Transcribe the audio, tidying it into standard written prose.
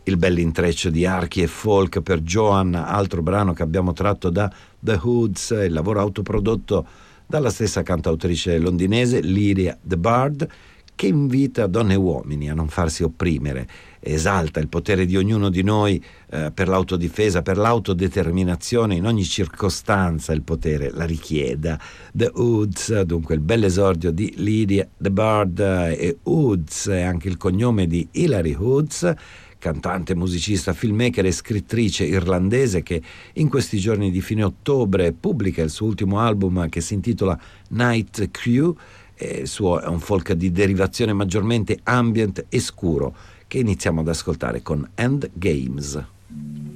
il bell'intreccio di archi e folk per Joan, altro brano che abbiamo tratto da The Hoods, il lavoro autoprodotto dalla stessa cantautrice londinese Lydia the Bard, che invita donne e uomini a non farsi opprimere, esalta il potere di ognuno di noi per l'autodifesa, per l'autodeterminazione in ogni circostanza. Il potere la richieda. The Hoods, dunque il bell'esordio di Lydia the Bard, e Hoods è anche il cognome di Hilary Hoods, cantante, musicista, filmmaker e scrittrice irlandese che in questi giorni di fine ottobre pubblica il suo ultimo album che si intitola Night Crew. Il suo è un folk di derivazione maggiormente ambient e scuro che iniziamo ad ascoltare con End Games.